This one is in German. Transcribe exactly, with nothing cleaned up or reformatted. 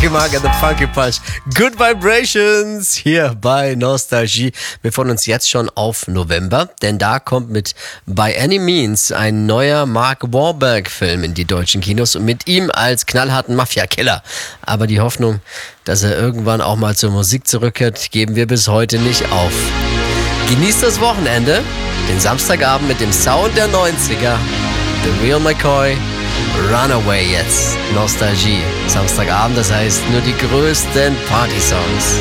Funky Mark and the Funky Punch. Good Vibrations hier bei Nostalgie. Wir freuen uns jetzt schon auf November, denn da kommt mit By Any Means ein neuer Mark Wahlberg-Film in die deutschen Kinos und mit ihm als knallharten Mafia-Killer. Aber die Hoffnung, dass er irgendwann auch mal zur Musik zurückkehrt, geben wir bis heute nicht auf. Genießt das Wochenende, den Samstagabend mit dem Sound der neunziger. The Real McCoy, Runaway jetzt. Nostalgie. Samstagabend, das heißt nur die größten Party-Songs.